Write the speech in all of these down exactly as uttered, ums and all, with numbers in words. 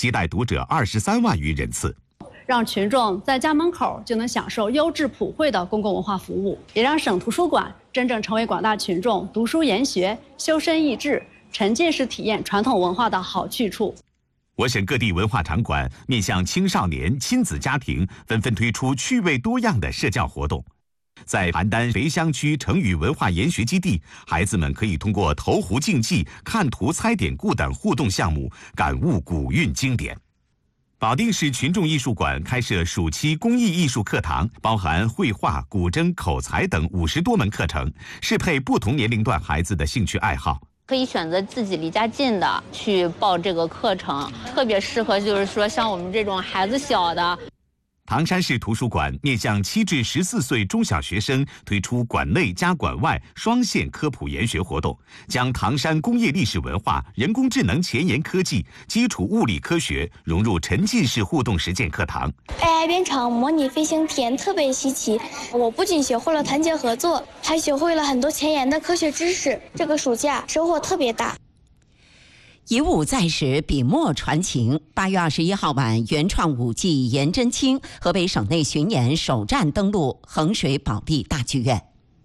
接待读者二十三万余人次。 让群众在家门口就能享受优质普惠的公共文化服务，也让省图书馆真正成为广大群众读书研学、修身益智、沉浸式体验传统文化的好去处。 我省各地文化场馆面向青少年、亲子家庭，纷纷推出趣味多样的社教活动。在邯郸肥乡区成语文化研学基地，孩子们可以通过投壶竞技、看图猜典故等互动项目，感悟古韵经典。保定市群众艺术馆开设暑期公益艺术课堂，包含绘画、古筝、口才等五十多门课程，适配不同年龄段孩子的兴趣爱好。 可以选择自己离家近的去报这个课程，特别适合就是说像我们这种孩子小的。 唐山市图书馆面向七至十四岁中小学生推出馆内加馆外双线科普研学活动，将唐山工业历史文化、人工智能前沿科技、基础物理科学融入沉浸式互动实践课堂。 A I 编程模拟飞行体验特别稀奇，我不仅学会了团结合作，还学会了很多前沿的科学知识。这个暑假收获特别大。 以武在史，笔墨传情。八月二十一号晚，原创舞伎颜真卿河北省内巡演首站登陆衡水保利大剧院。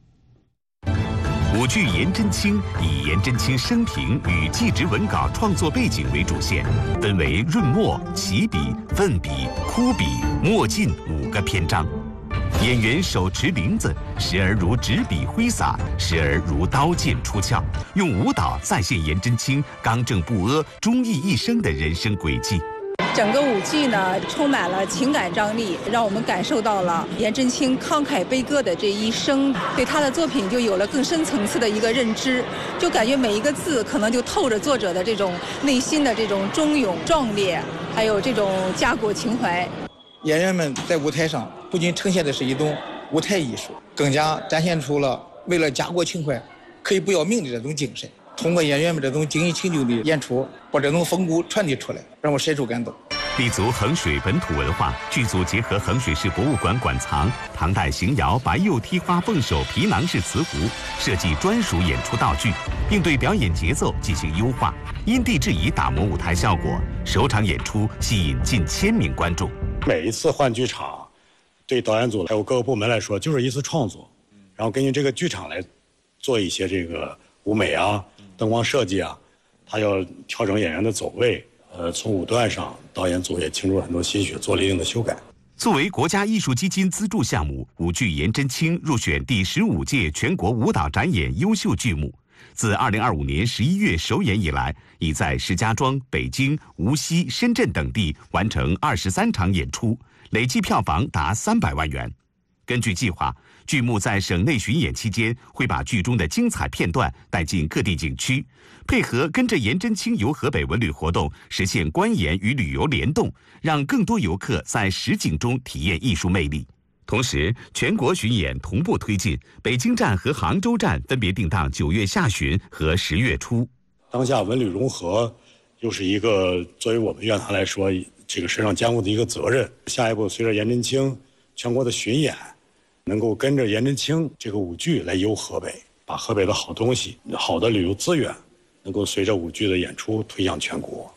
舞剧《颜真卿》以颜真卿生平与纪实文稿创作背景为主线，分为润墨、起笔、奋笔、哭笔、墨劲五个篇章。演员手持铃子，时而如纸笔挥洒，时而如刀剑出鞘，用舞蹈再现颜真卿刚正不阿、忠义一生的人生轨迹。 整个舞剧呢，充满了情感张力，让我们感受到了颜真卿慷慨悲歌的这一生，对他的作品就有了更深层次的一个认知，就感觉每一个字可能就透着作者的这种内心的这种忠勇壮烈，还有这种家国情怀。 演员们在舞台上不仅呈现的是一种舞台艺术，更加展现出了为了家国情怀可以不要命的这种精神。通过演员们这种精益求精的演出，把这种风骨传递出来，让我深受感动。 立足衡水本土文化，剧组结合衡水市博物馆馆藏唐代邢窑白釉踢花凤首皮囊式瓷壶，设计专属演出道具，并对表演节奏进行优化，因地制宜打磨舞台效果。首场演出吸引近千名观众。 每一次换剧场，对导演组还有各个部门来说，就是一次创作，然后根据这个剧场来做一些这个舞美啊、灯光设计啊，他要调整演员的走位。呃，从舞段上，导演组也倾注了很多心血，做了一定的修改。 作为国家艺术基金资助项目，舞剧《颜真卿》入选第十五届全国舞蹈展演优秀剧目。自二零二五年十一月首演以来，已在石家庄、北京、无锡、深圳等地完成二十三场演出，累计票房达三百万元。根据计划，剧目在省内巡演期间，会把剧中的精彩片段带进各地景区，配合跟着颜真卿游河北文旅活动，实现观演与旅游联动，让更多游客在实景中体验艺术魅力。同时，全国巡演同步推进，北京站和杭州站分别定档九月下旬和十月初。 当下文旅融合又是一个作为我们院团来说，这个身上肩负的一个责任。下一步，随着颜真卿全国的巡演，能够跟着颜真卿这个舞剧来游河北，把河北的好东西、好的旅游资源，能够随着舞剧的演出推向全国。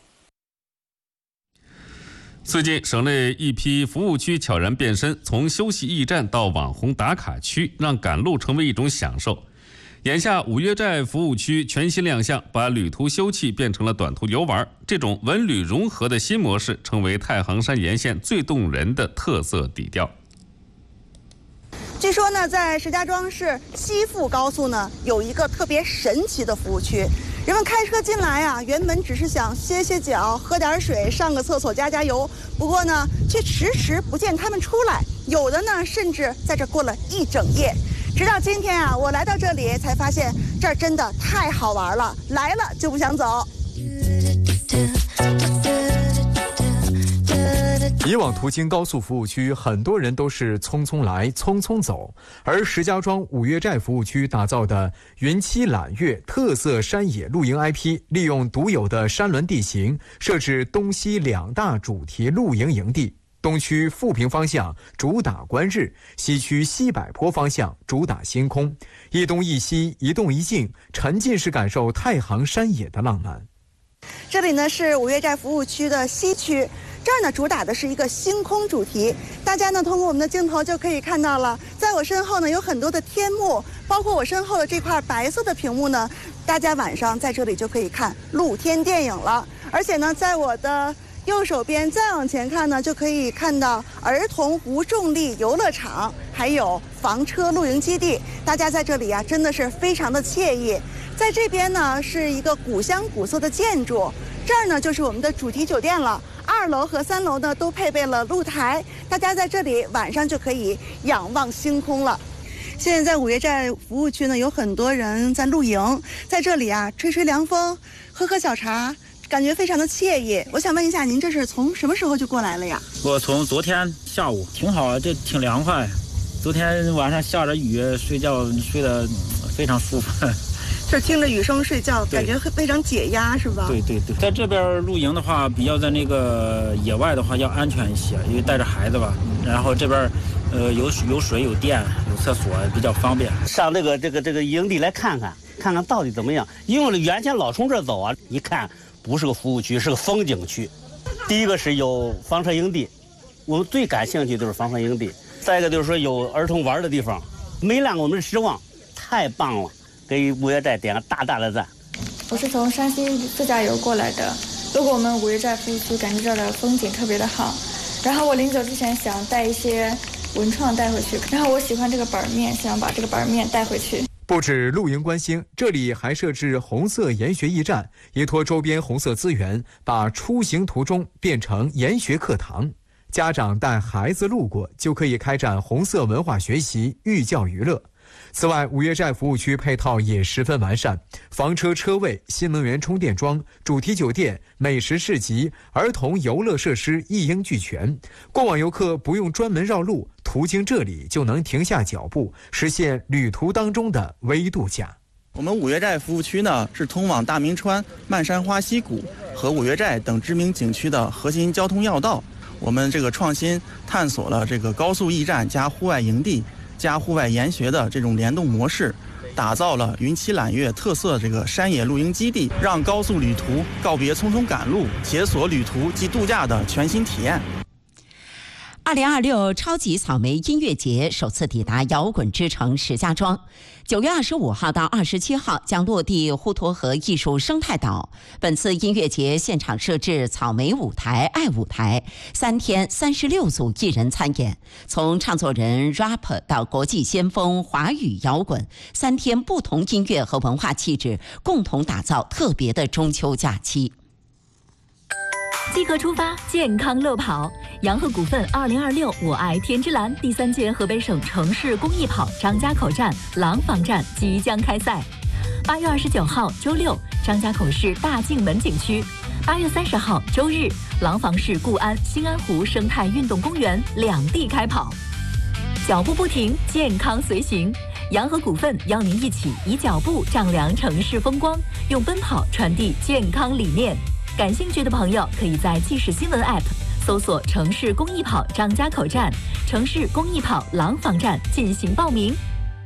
最近，省内一批服务区悄然变身，从休息驿站到网红打卡区，让赶路成为一种享受。眼下，五岳寨服务区全新亮相，把旅途休憩变成了短途游玩。这种文旅融合的新模式，成为太行山沿线最动人的特色底调。 据说呢，在石家庄市西富高速呢，有一个特别神奇的服务区。人们开车进来啊，原本只是想歇歇脚、喝点水、上个厕所、加加油，不过呢，却迟迟不见他们出来。有的呢，甚至在这过了一整夜。直到今天啊，我来到这里才发现，这儿真的太好玩了，来了就不想走。 以往途经高速服务区，很多人都是匆匆来匆匆走，而石家庄五岳寨服务区打造的云栖揽月特色山野露营 I P， 利用独有的山峦地形，设置东西两大主题露营营地。东区富平方向主打观日，西区西柏坡方向主打星空，一东一西，一动一静，沉浸式感受太行山野的浪漫。 这里呢是五岳寨服务区的西区，这儿呢主打的是一个星空主题。大家呢通过我们的镜头就可以看到了，在我身后呢有很多的天幕，包括我身后的这块白色的屏幕呢，大家晚上在这里就可以看露天电影了。而且呢，在我的右手边再往前看呢，就可以看到儿童无重力游乐场，还有房车露营基地。大家在这里啊，真的是非常的惬意。在这边呢，是一个古香古色的建筑，这儿呢就是我们的主题酒店了。二楼和三楼呢都配备了露台，大家在这里晚上就可以仰望星空了。现在在五岳寨服务区呢，有很多人在露营，在这里啊吹吹凉风，喝喝小茶，感觉非常的惬意。我想问一下，您这是从什么时候就过来了呀？ 我从昨天下午，挺好，这挺凉快。昨天晚上下着雨，睡觉睡得非常舒服。 是听着雨声睡觉，感觉非常解压，是吧？ 对对对，在这边露营的话，比较在那个野外的话要安全一些，因为带着孩子吧。然后这边，呃，有有水、有电、有厕所，比较方便。 上这个这个这个营地来看看，看看到底怎么样。因为原先老从这走啊，一看不是个服务区，是个风景区。第一个是有房车营地，我们最感兴趣就是房车营地。再一个就是说有儿童玩的地方，没让我们失望，太棒了。给五岳寨点个大大的赞。 我是从山西自驾游过来的，路过我们五岳寨服务区，感觉这儿的风景特别的好。然后我临走之前想带一些文创带回去，然后我喜欢这个板面，想把这个板面带回去。 不止露营观星，这里还设置红色研学驿站，依托周边红色资源，把出行途中变成研学课堂。家长带孩子路过，就可以开展红色文化学习、寓教于乐。此外，五岳寨服务区配套也十分完善，房车车位、新能源充电桩、主题酒店、美食市集、儿童游乐设施一应俱全。过往游客不用专门绕路，途经这里就能停下脚步，实现旅途当中的微度假。 我们五岳寨服务区呢，是通往大明川、漫山花溪谷和五岳寨等知名景区的核心交通要道。我们这个创新探索了这个高速驿站加户外营地加户外研学的这种联动模式，打造了云栖揽月特色这个山野露营基地，让高速旅途告别匆匆赶路，解锁旅途及度假的全新体验。 二零二六超级草莓音乐节首次抵达摇滚之城石家庄，九月二十五号到二十七号将落地滹沱河艺术生态岛。本次音乐节现场设置草莓舞台、爱舞台，三天三十六组艺人参演，从唱作人 rapper 到国际先锋华语摇滚，三天不同音乐和文化气质，共同打造特别的中秋假期。 即刻出发，健康乐跑！洋河股份二零二六我爱天之蓝第三届河北省城市公益跑张家口站、廊坊站即将开赛。八月二十九号周六，张家口市大径门景区；八月三十号周日，廊坊市固安兴安湖生态运动公园两地开跑。脚步不停，健康随行。洋河股份邀您一起以脚步丈量城市风光，用奔跑传递健康理念。感兴趣的朋友可以在即时新闻 App 搜索城市公益跑张家口站、城市公益跑廊坊站进行报名。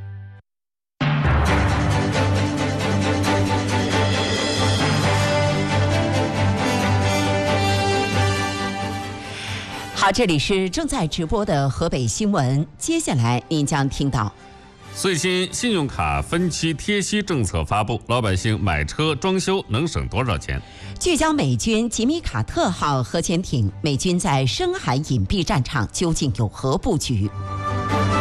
好，这里是正在直播的河北新闻，接下来您将听到。 最新信用卡分期贴息政策发布，老百姓买车装修能省多少钱？ 聚焦美军吉米卡特号核潜艇，美军在深海隐蔽战场究竟有何布局？